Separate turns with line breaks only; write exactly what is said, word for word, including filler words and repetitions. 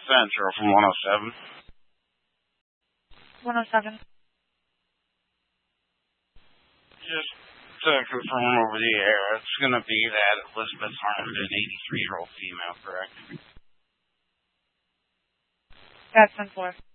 Central from one oh seven.
one oh seven.
Just to confirm over the air, it's going to be that Elizabeth Harmon, an eighty-three-year-old female, correct?
That's ten four.